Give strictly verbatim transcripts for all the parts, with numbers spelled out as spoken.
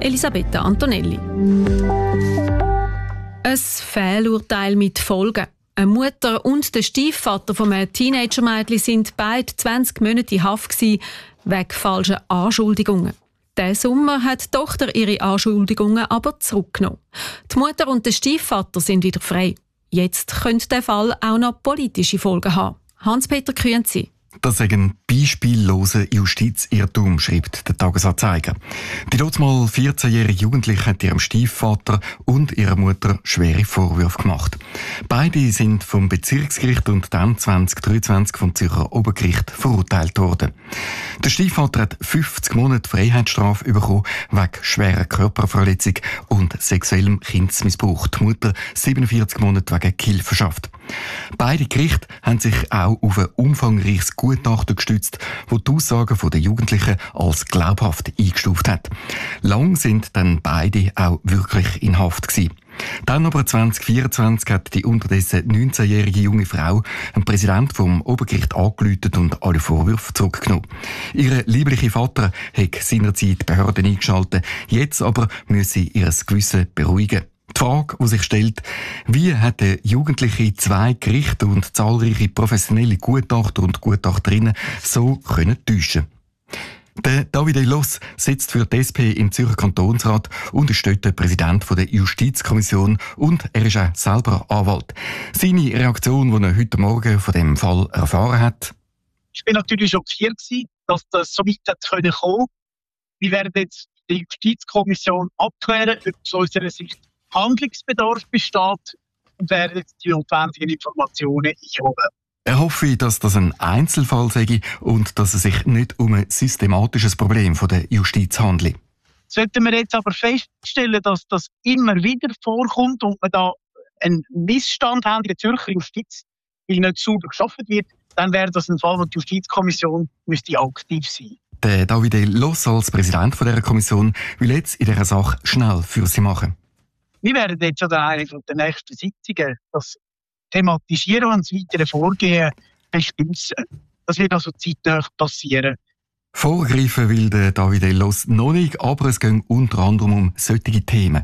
Elisabetta Antonelli. Ein Fehlurteil mit Folgen. Eine Mutter und der Stiefvater von einem Teenager-Mädchen sind beide zwanzig Monate in Haft gewesen, wegen falscher Anschuldigungen. Diesen Sommer hat die Tochter ihre Anschuldigungen aber zurückgenommen. Die Mutter und der Stiefvater sind wieder frei. Jetzt könnte der Fall auch noch politische Folgen haben. Hans-Peter Künzi. Das ist ein beispielloser Justizirrtum, schreibt der Tagesanzeiger. Die damals vierzehnjährige Jugendliche hat ihrem Stiefvater und ihrer Mutter schwere Vorwürfe gemacht. Beide sind vom Bezirksgericht und dann zwanzig dreiundzwanzig vom Zürcher Obergericht verurteilt worden. Der Stiefvater hat fünfzig Monate Freiheitsstrafe bekommen wegen schwerer Körperverletzung und sexuellem Kindesmissbrauch. Die Mutter siebenundvierzig Monate wegen Hilferschaft. Beide Gerichte haben sich auch auf ein umfangreiches Gutachten gestützt, das die Aussagen der Jugendlichen als glaubhaft eingestuft hat. Lang sind dann beide auch wirklich in Haft gewesen. Dann aber zwanzig vierundzwanzig hat die unterdessen neunzehnjährige junge Frau den Präsidenten vom Obergericht angerufen und alle Vorwürfe zurückgenommen. Ihr lieblicher Vater hat seinerzeit Behörden eingeschaltet, jetzt aber müsse ihr Gewissen beruhigen. Die Frage, die sich stellt, wie hat der Jugendliche zwei Gerichte und zahlreiche professionelle Gutachter und Gutachterinnen so können täuschen? Der Davide Loss sitzt für die S P im Zürcher Kantonsrat und ist dort der Präsident der Justizkommission und er ist auch selber Anwalt. Seine Reaktion, die er heute Morgen von dem Fall erfahren hat? Ich bin natürlich schockiert, dass das so weit kommen konnte. Wir werden jetzt die Justizkommission abklären, ob aus unserer Sicht Handlungsbedarf besteht und werden jetzt die notwendigen Informationen einholen. Er hoffe, dass das ein Einzelfall sei und dass es sich nicht um ein systematisches Problem der Justiz handelt. Sollten wir jetzt aber feststellen, dass das immer wieder vorkommt und wir da einen Missstand haben in der Zürcher Justiz, weil nicht sauber geschaffen wird, dann wäre das ein Fall, wo die Justizkommission müsste aktiv sein. Der Davide Loss als Präsident dieser Kommission will jetzt in dieser Sache schnell für sie machen. Wir werden jetzt an einer der nächsten Sitzungen das thematisieren und das weitere Vorgehen beschließen. Das wird also zeitnah passieren. Vorgreifen will der Davide Loss noch nicht, aber es geht unter anderem um solche Themen.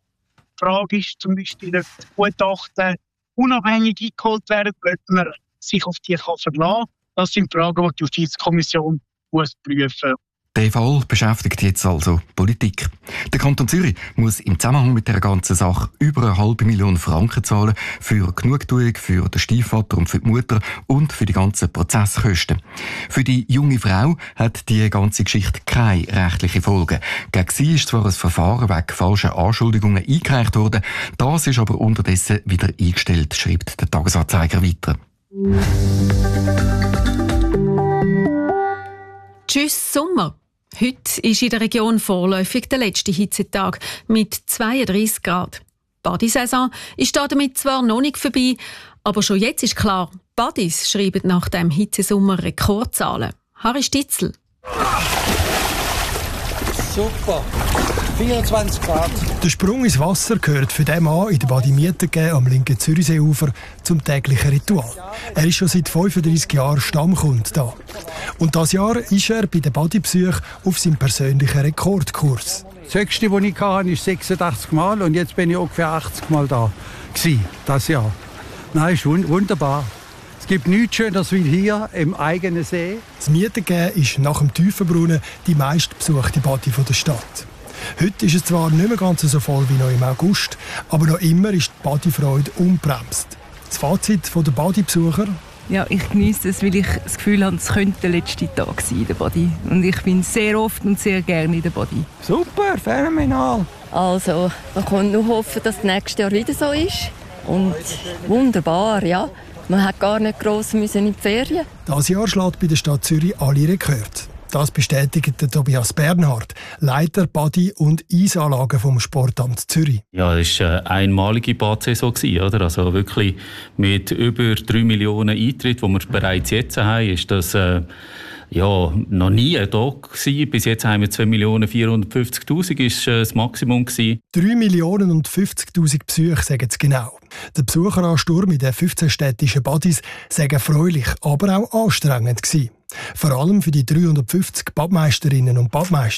Die Frage ist zum Beispiel, ob die Gutachten unabhängig eingeholt werden, ob man sich auf die verlassen kann. Das sind Fragen, die die Justizkommission muss prüfen muss. Der Fall beschäftigt jetzt also Politik. Der Kanton Zürich muss im Zusammenhang mit der ganzen Sache über eine halbe Million Franken zahlen für Genugtuung für den Stiefvater und für die Mutter und für die ganzen Prozesskosten. Für die junge Frau hat die ganze Geschichte keine rechtlichen Folgen. Gegen sie ist zwar ein Verfahren wegen falscher Anschuldigungen eingereicht worden, das ist aber unterdessen wieder eingestellt, schreibt der Tagesanzeiger weiter. Tschüss Sommer. Heute ist in der Region vorläufig der letzte Hitzetag mit zweiunddreissig Grad. Die Badisaison ist damit zwar noch nicht vorbei, aber schon jetzt ist klar, Badis schreiben nach dem Hitzesommer Rekordzahlen. Harry Stitzel. Super. vierundzwanzig Grad. Der Sprung ins Wasser gehört für den Mann in der Badi Mietengä am linken Zürichseeufer zum täglichen Ritual. Er ist schon seit fünfunddreissig Jahren Stammkunde da. Und dieses Jahr ist er bei den Badi-Besuchen auf seinem persönlichen Rekordkurs. Das höchste, das ich hatte, ist sechsundachtzig Mal und jetzt bin ich ungefähr achtzig Mal da gewesen, das Jahr. Nein, ist wunderbar. Es gibt nichts Schöneres wie hier im eigenen See. Das Mietengä ist nach dem Tiefenbrunnen die meistbesuchte Badi der Stadt. Heute ist es zwar nicht mehr ganz so voll wie noch im August, aber noch immer ist die Badifreude unbremst. Das Fazit der Badi-Besucher? Ja, ich genieße es, weil ich das Gefühl habe, es könnte der letzte Tag sein in der Badi. Und ich bin sehr oft und sehr gerne in der Badi. Super, phänomenal. Also, man kann nur hoffen, dass es nächstes Jahr wieder so ist. Und wunderbar, ja. Man hat gar nicht gross in die Ferien. Dieses Jahr schlägt bei der Stadt Zürich alle Rekorde. Das bestätigt der Tobias Bernhard, Leiter Badi- und Eisanlagen vom Sportamt Zürich. Ja, es war eine einmalige Badsaison, oder? Also wirklich mit über drei Millionen Eintritten, die wir bereits jetzt haben, ist das äh, ja, noch nie da gewesen. Bis jetzt haben wir zwei Millionen vierhundertfünfzigtausend, ist äh, das Maximum gewesen. drei Millionen und fünfzigtausend Besuche, sagen sie genau. Der Besucheransturm in den fünfzehn städtischen Badis sei erfreulich, aber auch anstrengend gewesen. Vor allem für die dreihundertfünfzig Badmeisterinnen und Badmeister.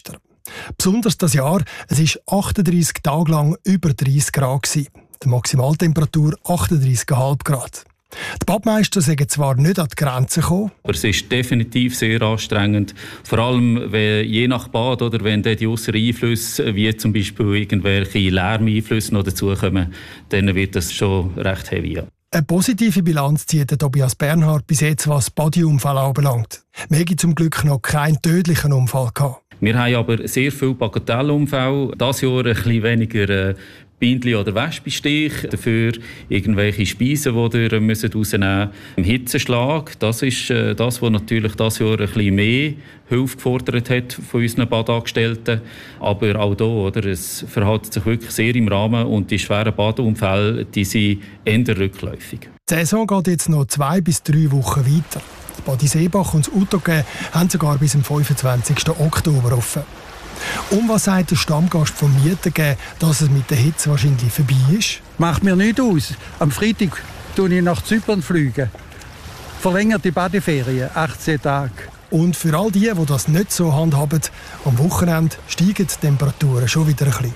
Besonders das Jahr, es war achtunddreissig Tage lang über dreißig Grad gewesen. Die Maximaltemperatur achtunddreissig Komma fünf Grad. Die Badmeister sind zwar nicht an die Grenze gekommen. Aber es ist definitiv sehr anstrengend. Vor allem wenn, je nach Bad, oder wenn die äußeren Einflüsse, wie zum Beispiel irgendwelche Lärmeinflüsse noch dazukommen, dann wird das schon recht heavy. Ja. Eine positive Bilanz zieht Tobias Bernhard bis jetzt, was Bodyunfälle anbelangt. Wir haben zum Glück noch keinen tödlichen Unfall gehabt. Wir haben aber sehr viele Bagatellunfälle. Dieses Jahr ein bisschen weniger äh, Bindli- oder Wespenstich. Dafür irgendwelche Speisen, die ihr rausnehmen müsst. Im Hitzeschlag, das ist äh, das, was natürlich dieses Jahr ein bisschen mehr Hilfe gefordert hat von unseren Badangestellten. Aber auch hier, oder, es verhält sich wirklich sehr im Rahmen und die schweren Badeunfälle, die sind eher rückläufig. Die Saison geht jetzt noch zwei bis drei Wochen weiter. Das Badi Seebach und das Uttogen haben sogar bis zum fünfundzwanzigsten Oktober offen. Und was sagt der Stammgast vom Mietengeben, dass es mit der Hitze wahrscheinlich vorbei ist? Macht mir nichts aus. Am Freitag fliege ich nach Zypern. Fliegen. Verlängerte Badeferien, achtzehn Tage. Und für all die, die das nicht so handhaben, am Wochenende steigen die Temperaturen schon wieder ein bisschen.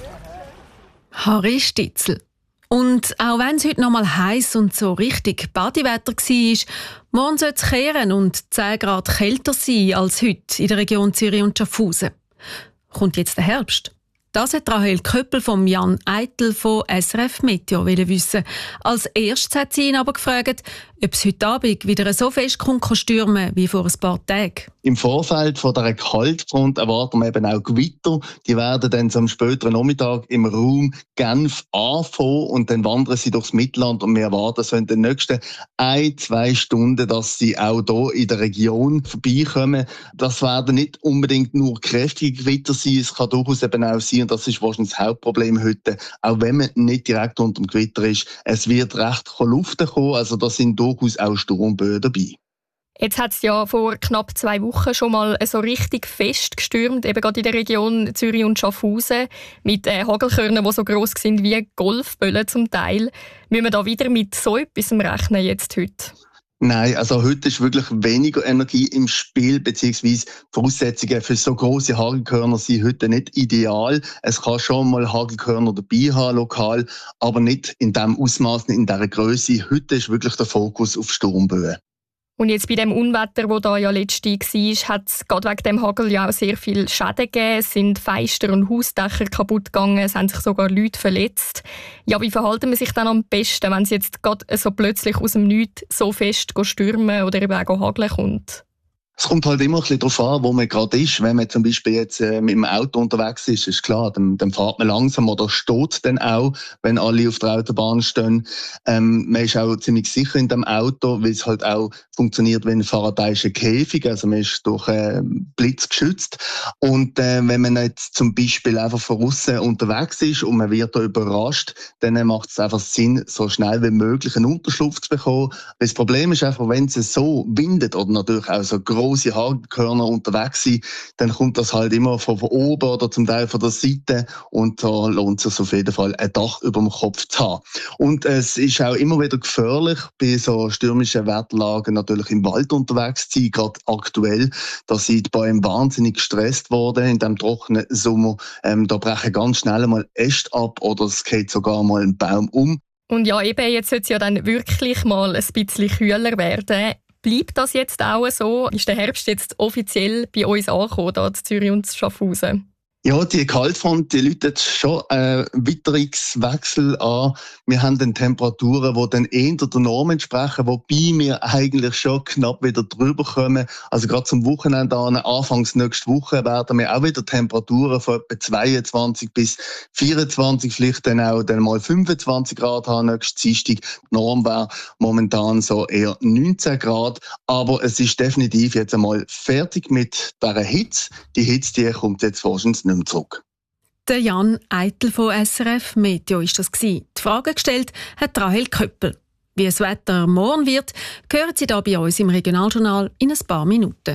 Harry Stitzel. Und auch wenn es heute noch mal heiß und so richtig Badewetter war, morgen soll es kehren und zehn Grad kälter sein als heute in der Region Zürich und Schaffhausen. Kommt jetzt der Herbst? Das hat Rahel Köppel vom Jan Eitel von S R F Meteo wissen. Als erstes hat sie ihn aber gefragt, ob es heute Abend wieder so fest stürmen kann wie vor ein paar Tagen. Im Vorfeld von dieser Kaltfront erwarten wir eben auch Gewitter. Die werden dann am späteren Nachmittag im Raum Genf anfangen und dann wandern sie durchs Mittelland und wir erwarten so in den nächsten ein, zwei Stunden, dass sie auch hier in der Region vorbeikommen. Das werden nicht unbedingt nur kräftige Gewitter sein, es kann durchaus eben auch sein, und das ist wahrscheinlich das Hauptproblem heute, auch wenn man nicht direkt unter dem Gewitter ist, es wird recht Luft kommen, also da sind durchaus auch Sturmböen dabei. Jetzt hat es ja vor knapp zwei Wochen schon mal so richtig fest gestürmt, eben gerade in der Region Zürich und Schaffhausen, mit äh, Hagelkörnern, die so gross sind wie Golfböllen zum Teil. Müssen wir da wieder mit so etwas rechnen jetzt heute? Nein, also heute ist wirklich weniger Energie im Spiel, beziehungsweise Voraussetzungen für so grosse Hagelkörner sind heute nicht ideal. Es kann schon mal Hagelkörner dabei haben, lokal, aber nicht in diesem Ausmaß, in dieser Größe. Heute ist wirklich der Fokus auf Sturmböen. Und jetzt bei dem Unwetter, das da ja letztens war, hat es gerade wegen dem Hagel ja auch sehr viel Schäden gegeben. Es sind Fenster und Hausdächer kaputt gegangen, es haben sich sogar Leute verletzt. Ja, wie verhalten man sich dann am besten, wenn es jetzt gerade so plötzlich aus dem Nichts so fest stürmen oder eben auch hageln kommt? Es kommt halt immer ein bisschen darauf an, wo man gerade ist. Wenn man zum Beispiel jetzt äh, mit dem Auto unterwegs ist, ist klar, dann, dann fährt man langsam oder steht dann auch, wenn alle auf der Autobahn stehen. Ähm, man ist auch ziemlich sicher in dem Auto, weil es halt auch funktioniert wie ein faradayischer Käfig, also man ist durch äh, Blitz geschützt. Und äh, wenn man jetzt zum Beispiel einfach von außen unterwegs ist und man wird da überrascht, dann äh, macht es einfach Sinn, so schnell wie möglich einen Unterschlupf zu bekommen. Das Problem ist einfach, wenn es so windet oder natürlich auch so groß große Hagelkörner unterwegs sind, dann kommt das halt immer von, von oben oder zum Teil von der Seite und da lohnt es sich auf jeden Fall, ein Dach über dem Kopf zu haben. Und es ist auch immer wieder gefährlich, bei so stürmischen Wetterlagen natürlich im Wald unterwegs zu sein, gerade aktuell. Da sind die Bäume wahnsinnig gestresst worden in diesem trockenen Sommer. Ähm, da brechen ganz schnell mal Äste ab oder es geht sogar mal ein Baum um. Und ja, eben, jetzt soll es ja dann wirklich mal ein bisschen kühler werden. Bleibt das jetzt auch so? Ist der Herbst jetzt offiziell bei uns angekommen, hier in Zürich und Schaffhausen? Ja, die Kaltfront, die läutet schon einen Witterungswechsel an. Wir haben dann Temperaturen, die dann eher der Norm entsprechen, wobei wir eigentlich schon knapp wieder drüber kommen. Also gerade zum Wochenende an, anfangs nächste Woche, werden wir auch wieder Temperaturen von etwa zweiundzwanzig bis vierundzwanzig, vielleicht dann auch dann mal fünfundzwanzig Grad haben nächsten Dienstag. Die Norm wäre momentan so eher neunzehn Grad. Aber es ist definitiv jetzt einmal fertig mit dieser Hitze. Die Hitze, die kommt jetzt wahrscheinlich nicht mehr zurück. Der Jan Eitel von S R F Meteo ist das gewesen. Die Frage gestellt hat Rahel Köppel. Wie das Wetter morgen wird, hören Sie hier bei uns im Regionaljournal in ein paar Minuten.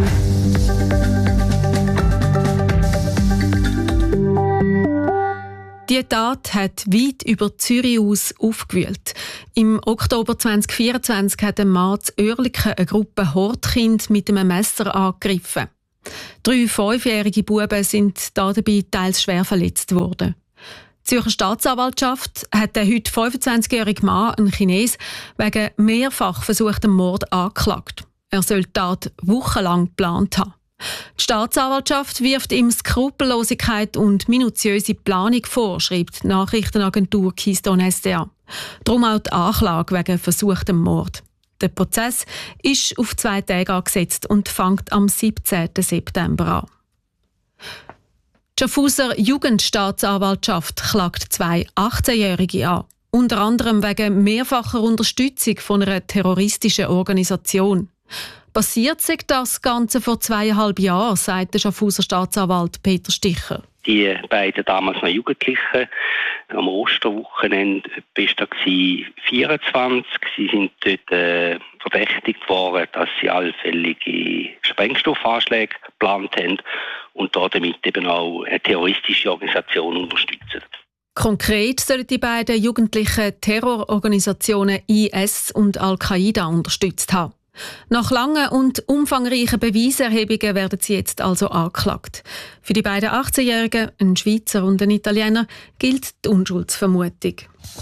Die Tat hat weit über Zürich aus aufgewühlt. Im Oktober zwanzig vierundzwanzig hat ein Mann in Oerlikon eine Gruppe Hortkind mit einem Messer angegriffen. Drei fünfjährige Buben sind dabei teils schwer verletzt worden. Die Zürcher Staatsanwaltschaft hat den heute fünfundzwanzigjährigen Mann, einen Chines, wegen mehrfach versuchtem Mord angeklagt. Er soll die Tat wochenlang geplant haben. Die Staatsanwaltschaft wirft ihm Skrupellosigkeit und minutiöse Planung vor, schreibt die Nachrichtenagentur Keystone S D A. Darum auch die Anklage wegen versuchtem Mord. Der Prozess ist auf zwei Tage angesetzt und fängt am siebzehnten September an. Die Schaffhauser Jugendstaatsanwaltschaft klagt zwei achtzehnjährige an. Unter anderem wegen mehrfacher Unterstützung von einer terroristischen Organisation. Passiert sich das Ganze vor zweieinhalb Jahren, sagt der Schaffhauser Staatsanwalt Peter Sticher. Die beiden damals noch Jugendlichen, am Osterwochenende war da vierundzwanzig. Sie sind dort äh, verdächtigt worden, dass sie allfällige Sprengstoffanschläge geplant haben und damit eben auch eine terroristische Organisation unterstützen. Konkret sollen die beiden Jugendlichen Terrororganisationen I S und Al-Qaida unterstützt haben. Nach langen und umfangreichen Beweiserhebungen werden sie jetzt also angeklagt. Für die beiden achtzehnjährigen, ein Schweizer und ein Italiener, gilt die Unschuldsvermutung.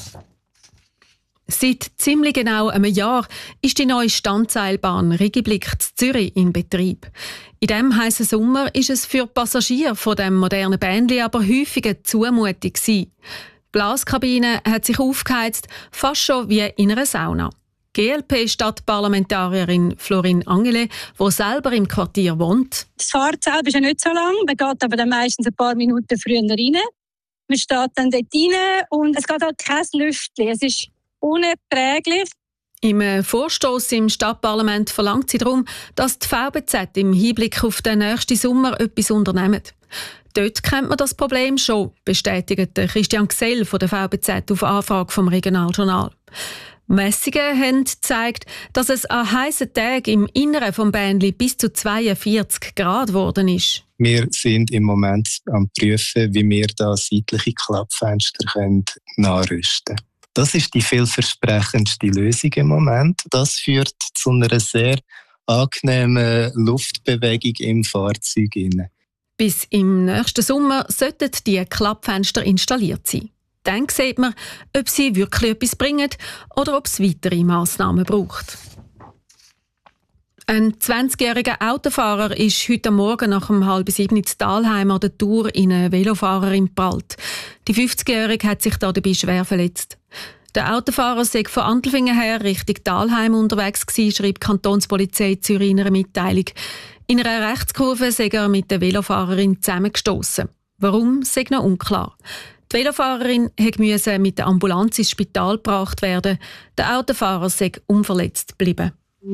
Seit ziemlich genau einem Jahr ist die neue Standseilbahn Rigiblick zu Zürich in Betrieb. In diesem heißen Sommer ist es für Passagiere von dem modernen Bähnli aber häufig eine Zumutung gewesen. Die Glaskabine hat sich aufgeheizt, fast schon wie in einer Sauna. G L P-Stadtparlamentarierin Florin Angele, die selber im Quartier wohnt. Das Fahrt selber ist ja nicht so lang, man geht aber dann meistens ein paar Minuten früher rein. Man steht dann dort rein und es geht halt kein Lüftchen. Es ist unerträglich. Im Vorstoss im Stadtparlament verlangt sie darum, dass die V B Z im Hinblick auf den nächsten Sommer etwas unternimmt. Dort kennt man das Problem schon, bestätigt Christian Gsell von der V B Z auf Anfrage vom Regionaljournal. Messungen haben gezeigt, dass es an heissen Tagen im Inneren des Bähnli bis zu zweiundvierzig Grad geworden ist. Wir sind im Moment am prüfen, wie wir da seitliche Klappfenster können nachrüsten können. Das ist die vielversprechendste Lösung im Moment. Das führt zu einer sehr angenehmen Luftbewegung im Fahrzeug. Bis im nächsten Sommer sollten die Klappfenster installiert sein. Dann sieht man, ob sie wirklich etwas bringen oder ob es weitere Massnahmen braucht. Ein zwanzigjähriger Autofahrer ist heute Morgen nach um halb sieben in Thalheim an der Tour in eine Velofahrerin geprallt. Die fünfzigjährige hat sich dabei schwer verletzt. Der Autofahrer sei von Antelfingen her Richtung Thalheim unterwegs gewesen, schreibt die Kantonspolizei Zürich in einer Mitteilung. In einer Rechtskurve sei er mit der Velofahrerin zusammengestossen. Warum, sei noch unklar. Die Velofahrerin musste mit der Ambulanz ins Spital gebracht werden. Der Autofahrer sei unverletzt geblieben.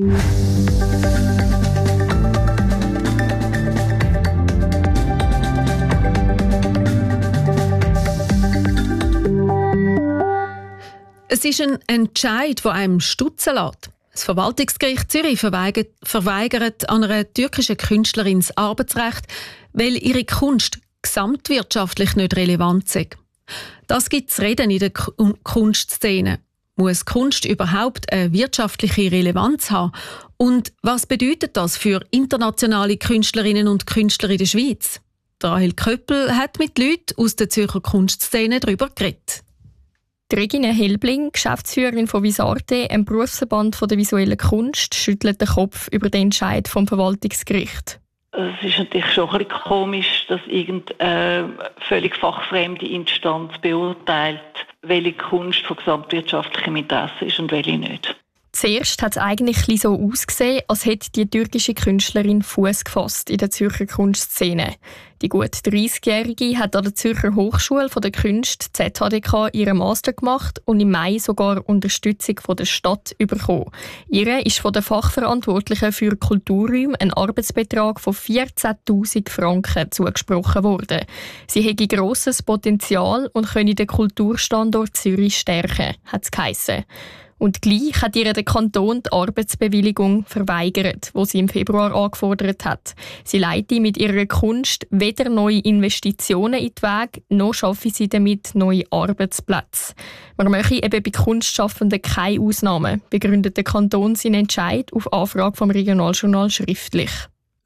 Es ist ein Entscheid, der einem stutzen lässt. Das Verwaltungsgericht Zürich verweigert, verweigert an einer türkischen Künstlerin das Arbeitsrecht, weil ihre Kunst gesamtwirtschaftlich nicht relevant sei. Das gibt es Reden in der Kunstszene. Muss Kunst überhaupt eine wirtschaftliche Relevanz haben? Und was bedeutet das für internationale Künstlerinnen und Künstler in der Schweiz? Rahel Köppel hat mit Leuten aus der Zürcher Kunstszene darüber geredet. Die Regina Helbling, Geschäftsführerin von Visarte, einem Berufsverband der visuellen Kunst, schüttelt den Kopf über den Entscheid vom Verwaltungsgericht. Es ist natürlich schon ein bisschen komisch, dass irgendeine völlig fachfremde Instanz beurteilt, welche Kunst von gesamtwirtschaftlichem Interesse ist und welche nicht. Zuerst hat es eigentlich so ausgesehen, als hätte die türkische Künstlerin Fuß gefasst in der Zürcher Kunstszene. Die gut dreißigjährige hat an der Zürcher Hochschule der Künste Z H D K ihren Master gemacht und im Mai sogar Unterstützung von der Stadt bekommen. Ihr ist von den Fachverantwortlichen für Kulturräume ein Arbeitsbetrag von vierzehntausend Franken zugesprochen worden. Sie hätte grosses Potenzial und könne den Kulturstandort Zürich stärken, hat es geheissen. Und gleich hat ihr der Kanton die Arbeitsbewilligung verweigert, die sie im Februar angefordert hat. Sie leite mit ihrer Kunst weder neue Investitionen in den Weg, noch schaffe sie damit neue Arbeitsplätze. Man möchte eben bei Kunstschaffenden keine Ausnahmen, begründet der Kanton seinen Entscheid auf Anfrage vom Regionaljournal schriftlich.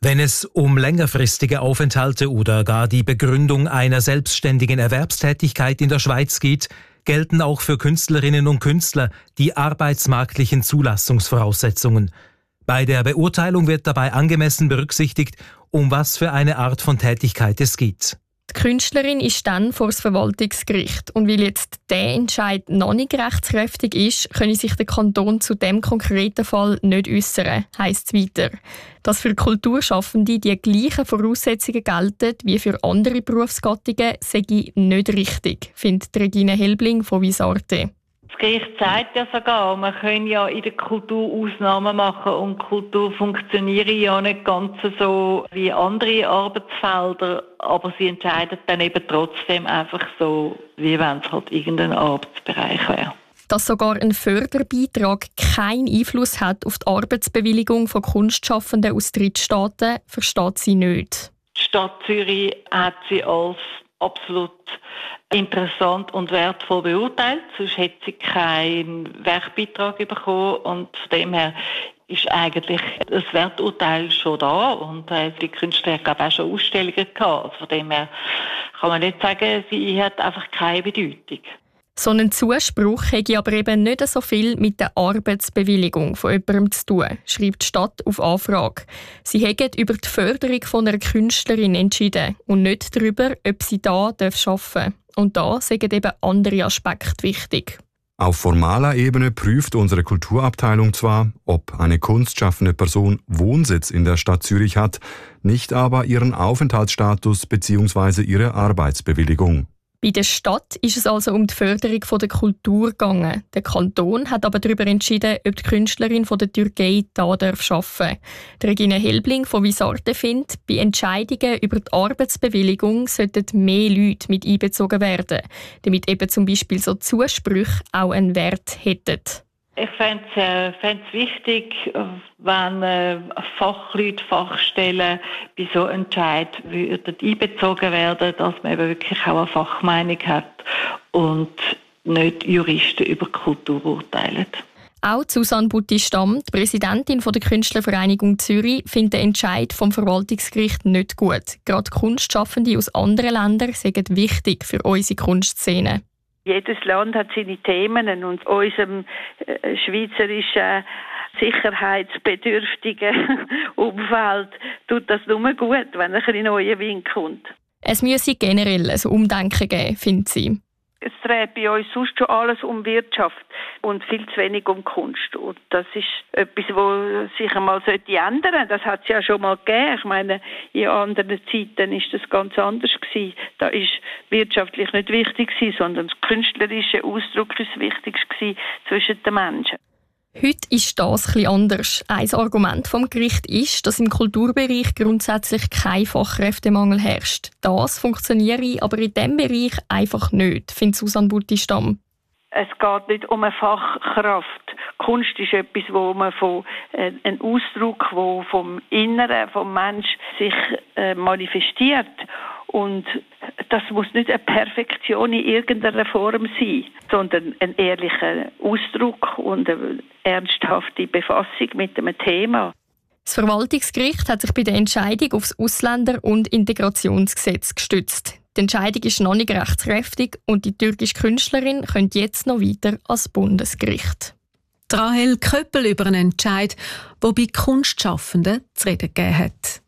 Wenn es um längerfristige Aufenthalte oder gar die Begründung einer selbstständigen Erwerbstätigkeit in der Schweiz geht, gelten auch für Künstlerinnen und Künstler die arbeitsmarktlichen Zulassungsvoraussetzungen. Bei der Beurteilung wird dabei angemessen berücksichtigt, um was für eine Art von Tätigkeit es geht. Die Künstlerin ist dann vor das Verwaltungsgericht. Und weil jetzt der Entscheid noch nicht rechtskräftig ist, könne sich der Kanton zu dem konkreten Fall nicht äußern, heisst es weiter. Dass für Kulturschaffende die gleichen Voraussetzungen gelten wie für andere Berufsgattungen, sei nicht richtig, findet Regine Helbling von Visarte. Das Gericht sagt ja sogar, man kann ja in der Kultur Ausnahmen machen und Kultur funktioniert ja nicht ganz so wie andere Arbeitsfelder, aber sie entscheiden dann eben trotzdem einfach so, wie wenn es halt irgendein Arbeitsbereich wäre. Dass sogar ein Förderbeitrag keinen Einfluss hat auf die Arbeitsbewilligung von Kunstschaffenden aus Drittstaaten, versteht sie nicht. Die Stadt Zürich hat sie als absolut interessant und wertvoll beurteilt, sonst hätte sie keinen Werkbeitrag bekommen und von dem her ist eigentlich das Werturteil schon da und äh, die Künstler haben glaube ich auch schon Ausstellungen gehabt, also von dem her kann man nicht sagen, sie hat einfach keine Bedeutung. So ein Zuspruch hätte aber eben nicht so viel mit der Arbeitsbewilligung von jemandem zu tun, schreibt die Stadt auf Anfrage. Sie hätten über die Förderung von einer Künstlerin entschieden und nicht darüber, ob sie da arbeiten darf. Und da sind eben andere Aspekte wichtig. Auf formaler Ebene prüft unsere Kulturabteilung zwar, ob eine kunstschaffende Person Wohnsitz in der Stadt Zürich hat, nicht aber ihren Aufenthaltsstatus bzw. ihre Arbeitsbewilligung. Bei der Stadt ist es also um die Förderung der Kultur gegangen. Der Kanton hat aber darüber entschieden, ob die Künstlerin von der Türkei hier arbeiten darf. Regine Helbling von Visarte findet, bei Entscheidungen über die Arbeitsbewilligung sollten mehr Leute mit einbezogen werden, damit eben zum Beispiel so Zusprüche auch einen Wert hätten. Ich fände es äh, wichtig, wenn äh, Fachleute, Fachstellen bei so Entscheid würden einbezogen werden, dass man eben wirklich auch eine Fachmeinung hat und nicht Juristen über Kultur urteilen. Auch Susanne Butti-Stamm, die Präsidentin der Künstlervereinigung Zürich, findet den Entscheid vom Verwaltungsgericht nicht gut. Gerade Kunstschaffende aus anderen Ländern sind wichtig für unsere Kunstszene. Jedes Land hat seine Themen und unserem äh, schweizerischen sicherheitsbedürftigen Umfeld tut das nur gut, wenn ein bisschen neuer Wind kommt. Es müsse generell ein Umdenken geben, findet sie. Es dreht bei uns sonst schon alles um Wirtschaft und viel zu wenig um Kunst. Und das ist etwas, was sich einmal ändern sollte. Das hat es ja schon mal gegeben. Ich meine, in anderen Zeiten war das ganz anders gewesen. Da war wirtschaftlich nicht wichtig gewesen, sondern das künstlerische Ausdruck war das Wichtigste zwischen den Menschen. Heute ist das etwas anders. Ein Argument vom Gericht ist, dass im Kulturbereich grundsätzlich kein Fachkräftemangel herrscht. Das funktioniere aber in diesem Bereich einfach nicht, findet Susanne Butti-Stamm. Es geht nicht um eine Fachkraft. Kunst ist etwas, wo man von äh, ein Ausdruck, wo vom Inneren vom Mensch sich äh, manifestiert. Und das muss nicht eine Perfektion in irgendeiner Form sein, sondern ein ehrlicher Ausdruck und eine ernsthafte Befassung mit dem Thema. Das Verwaltungsgericht hat sich bei der Entscheidung auf das Ausländer- und Integrationsgesetz gestützt. Die Entscheidung ist noch nicht rechtskräftig und die türkische Künstlerin könnte jetzt noch weiter ans Bundesgericht. Rahel Köppel über einen Entscheid, der bei Kunstschaffenden zu reden gegeben hat.